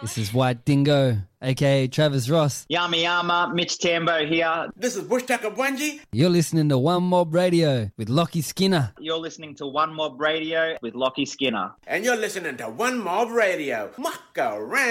This is White Dingo, aka Travis Ross. Yama Yama, Mitch Tambo here. This is Bush Tucker Bwanji. You're listening to One Mob Radio with Lockie Skinner. You're listening to One Mob Radio with Lockie Skinner. And you're listening to One Mob Radio. Muck around.